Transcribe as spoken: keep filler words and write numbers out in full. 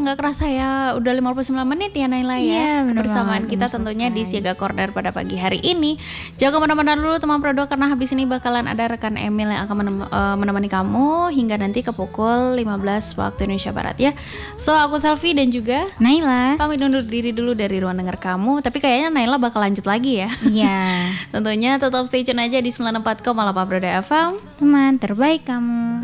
nggak kerasa ya udah lima puluh sembilan menit ya Naila ya. Iya, bener Kebersamaan banget, kita udah tentunya di selesai. Siaga Corner pada pagi hari ini. Jangan kemana-mana dulu teman Prodo, karena habis ini bakalan ada rekan Emil yang akan menem- uh, menemani kamu hingga nanti ke pukul lima belas waktu Indonesia Barat ya. So aku Selfie dan juga Naila. pamit undur diri dulu dari ruang dengar kamu. Tapi kayaknya Naila bakal lanjut lagi ya. Iya. Tentunya tetap stay tune aja di sembilan puluh empat koma delapan Prodo F M. Teman terbaik kamu.